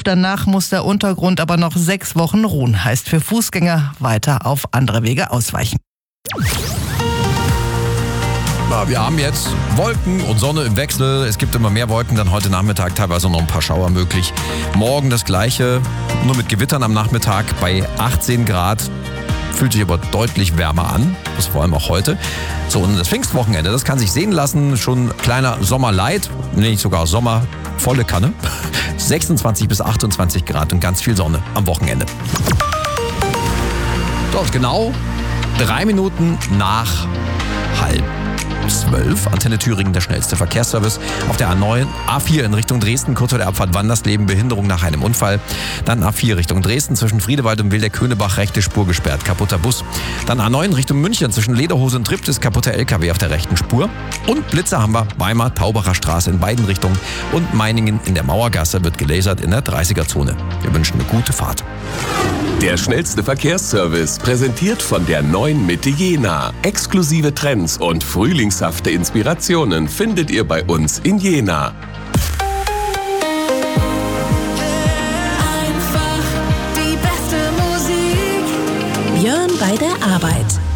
Danach muss der Untergrund aber noch 6 Wochen ruhen. Heißt für Fußgänger weiter auf andere Wege ausweichen. Na, wir haben jetzt Wolken und Sonne im Wechsel. Es gibt immer mehr Wolken, dann heute Nachmittag teilweise noch ein paar Schauer möglich. Morgen das Gleiche, nur mit Gewittern am Nachmittag bei 18 Grad. Fühlt sich aber deutlich wärmer an, das vor allem auch heute. So, und das Pfingstwochenende, das kann sich sehen lassen. Schon kleiner Sommerlight, nicht sogar Sommer, volle Kanne. 26 bis 28 Grad und ganz viel Sonne am Wochenende. Dort genau 3 Minuten nach 11:30. Antenne Thüringen, der schnellste Verkehrsservice. Auf der A9, A4 in Richtung Dresden, kurz vor der Abfahrt Wandersleben, Behinderung nach einem Unfall. Dann A4 Richtung Dresden, zwischen Friedewald und Wildeck-Köhnebach, rechte Spur gesperrt, kaputter Bus. Dann A9 Richtung München, zwischen Lederhose und Triptis, kaputter LKW auf der rechten Spur. Und Blitzer haben wir, Weimar, Taubacher Straße in beiden Richtungen. Und Meiningen in der Mauergasse wird gelasert in der 30er-Zone. Wir wünschen eine gute Fahrt. Der schnellste Verkehrsservice, präsentiert von der neuen Mitte Jena. Exklusive Trends und frühlingshafte Inspirationen findet ihr bei uns in Jena. Einfach die beste Musik. Björn bei der Arbeit.